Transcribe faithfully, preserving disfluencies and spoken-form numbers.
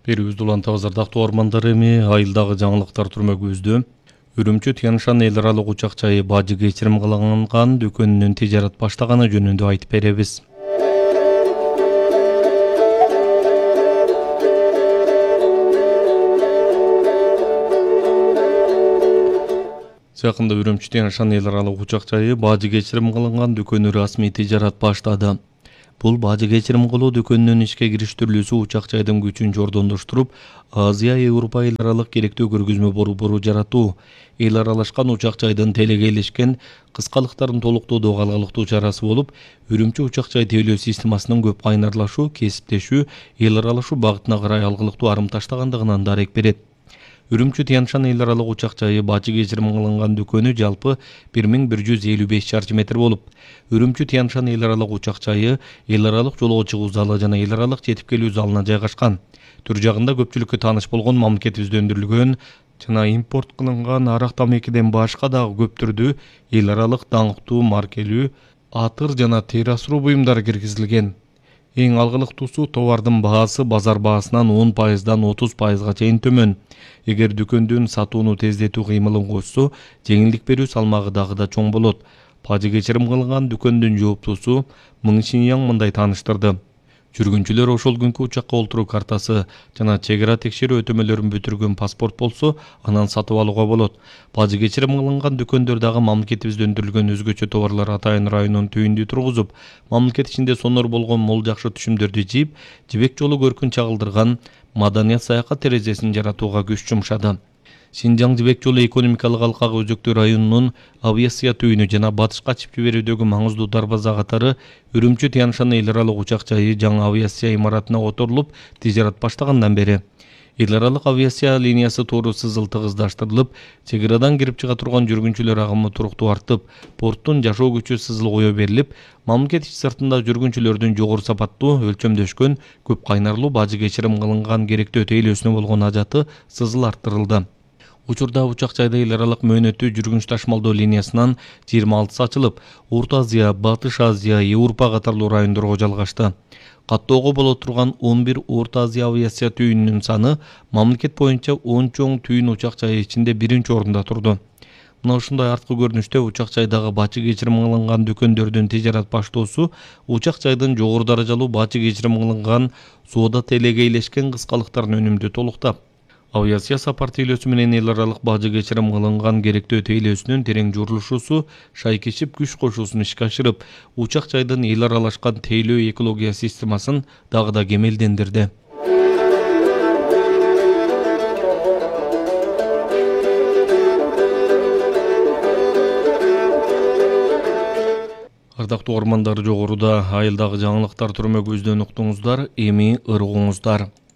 Берүүбүздү улантабыз ардактуу ормандар эми айылдагы жаңылыктар түрмөгүбүздү. Үрүмчү Тянь-Шань эл аралык учак жайы бажы кечирим кылынган дүкөнүнүн тижарат баштаганы жөнүндө айтып беребиз. Жакында Үрүмчү Тянь-Шань эл аралык учак жайы бажы кечирим кылынган дүкөнү расмий тижарат баштады. Бул бажы кечирим кылуу дүкөнүнүн ишке кириштирилүүсү учак жайдын күчүн жордондоштуруп, Азия Европа эл аралык керектүү көргөзмө борбору жаратуу, эл аралашкан учак жайдын телегейлешкен кыскалыктарын толуктоодо калгалыктуу чарасы болуп, Үрүмчү учак жай тейлөө системасынын көп кайнарлашуу, кесиптешүү, эл аралашуу багытына карай алгылыктуу арым таштагандыгынан дарек берет. Үрүмчү Тянь-Шань эл аралык учак жайы бажы кечирим кылынган дүкөнү жалпы бир миң бир жүз элүү беш чарчы метр болуп, Үрүмчү Тянь-Шань эл аралык учак жайы эл аралык жолго чыгуу залы жана эл аралык жетип келүү залына жайгашкан. Түр жагында көпчүлүккө тааныш болгон мамлекетибизде өндүрүлгөн жана импорт кылынган арак тамекиден башка дагы көп түрдүү эл аралык даңктуу маркелүү, атыр жана тери асыруу буюмдары киргизилген. Эң алгылыктуусу товардын баасы базар баасынан он пайыздан отуз пайызга чейин төмөн. Эгер дүкөндүн сатууну тездетүү кыймылын кошсо, жеңилдик берүү салмагы дагы да чоң болот. Бажы кечирим кылынган дүкөндүн жооптуусу Миң Шиньяң мындай тааныштырды. Жүргүнчүлөр ошол күнкү учакка олтуруу картасы жана чек ара текшерүү өтөмөлөрүн бүтүргөн паспорт болсо, анан сатып алууга болот. Бажы кечирим кылынган дүкөндөр дагы мамлекетибизде өндүрүлгөн өзгөчө товарлар атайын районун түйүндү тургузуп, мамлекет ичинде сонор болгон мол жакшы түшүмдөрдү жийип, жибек жолу көркүн чагылдырган маданият саякат терезесин жаратууга күч жумшады. Шинжаң жибек жолу экономикалык алкагы өзөктүү районунун авиация түйүнү жана батышка ачып жиберүүдөгү маңыздуу дарбаза катары Үрүмчү Тянь-Шань эл аралык учак жайы жаңы авиация имаратына которулуп, тижарат баштагандан бери эл аралык авиация линиясы тууру сызыл тыгыздаштырылып, чек арадан кирип чыга турган жүргүнчүлөр агымы туруктуу артып, порттун жашоо күчү сызыл кое берилип, мамлекет ич сыртында жүргүнчүлөрдүн жогору сапаттуу өлчөмдөшкөн көп кайнарлуу бажы кечирим кылынган керектөө тейлөөсүнө болгон ажаты сызыл арттырылды. Учурда учак жайда эл аралык мөөнөттүү жүргүнч ташмалдоо линиясынан жыйырма алтысы ачылып, Орто Азия, Батыш Азия, Европа катарлуу райондорго жалгашты. Каттоого боло турган он бир Орто Азия авиация түйүнүнүн саны мамлекет боюнча он чоң түйүн учак жайы ичинде биринчи орунда турду. Мына ушундай арткы көрүнүштө учак жайдагы бажы кечирим кылынган дүкөндөрдүн тижарат баштоосу учак жайдын жогору даражалуу бажы кечирим кылынган соода телегейлешкен кыскалыктарын өнүмдү толуктап, авиация сапар тейлөөсү менен эл аралык бажы кечирим кылынган керектөө тейлөөсүнүн терең журулушуусу шайкешип күч кошуусун ишке ашырып, учак жайдын эл аралашкан тейлөө экология системасын дагы да кемелдендирди. Ардактуу ормандар, жогоруда айылдагы жаңылыктар түрмөгүбүздөн уктуңуздар, эми ыргуңуздар.